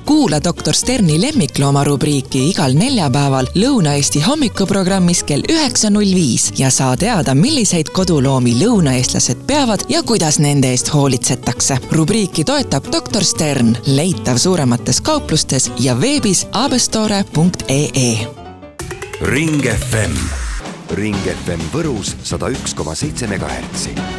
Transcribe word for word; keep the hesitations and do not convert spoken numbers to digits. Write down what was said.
Kuula doktor Sterni lemmiklooma rubriiki igal neljapäeval Lõuna-Eesti hommikuprogrammis kell üheksa null viis ja saa teada, milliseid koduloomi lõunaeestlased peavad ja kuidas nende eest hoolitsetakse. Rubriiki toetab doktor Stern, leitav suuremates kauplustes ja veebis abestore punkt ee. Ring F M. Ring F M Võrus sada üks koma seitse megahertsi.